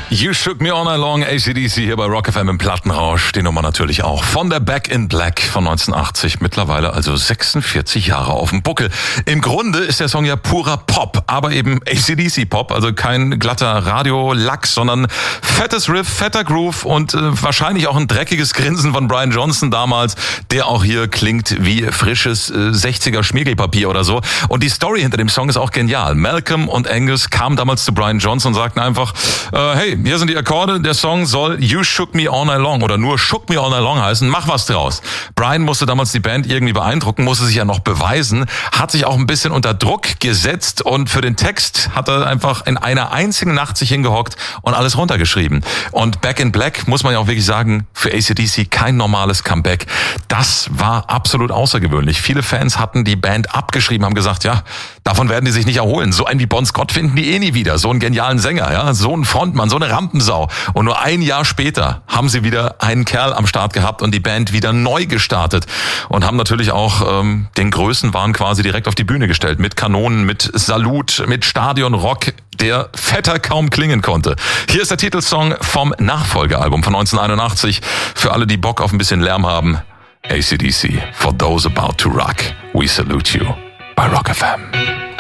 You Shook Me All Night Long, AC/DC hier bei Rock FM im Plattenrausch. Die Nummer natürlich auch von der Back in Black von 1980. Mittlerweile also 46 Jahre auf dem Buckel. Im Grunde ist der Song ja purer Pop, aber eben AC/DC Pop. Also kein glatter Radio-Lachs, sondern fettes Riff, fetter Groove und wahrscheinlich auch ein dreckiges Grinsen von Brian Johnson damals, der auch hier klingt wie frisches 60er Schmiergelpapier oder so. Und die Story hinter dem Song ist auch genial. Malcolm und Angus kamen damals zu Brian Johnson und sagten einfach, hey, hier sind die Akkorde, der Song soll You Shook Me All Night Long oder nur Shook Me All Night Long heißen, mach was draus. Brian musste damals die Band irgendwie beeindrucken, musste sich ja noch beweisen, hat sich auch ein bisschen unter Druck gesetzt und für den Text hat er einfach in einer einzigen Nacht sich hingehockt und alles runtergeschrieben. Und Back in Black, muss man ja auch wirklich sagen, für AC/DC kein normales Comeback. Das war absolut außergewöhnlich. Viele Fans hatten die Band abgeschrieben, haben gesagt, ja, davon werden die sich nicht erholen. So einen wie Bon Scott finden die eh nie wieder. So einen genialen Sänger, ja, so einen Frontmann, so eine Rampensau. Und nur ein Jahr später haben sie wieder einen Kerl am Start gehabt und die Band wieder neu gestartet und haben natürlich auch den Größenwahn quasi direkt auf die Bühne gestellt. Mit Kanonen, mit Salut, mit Stadionrock, der fetter kaum klingen konnte. Hier ist der Titelsong vom Nachfolgealbum von 1981. Für alle, die Bock auf ein bisschen Lärm haben. AC/DC, For Those About to Rock, We Salute You bei Rock FM.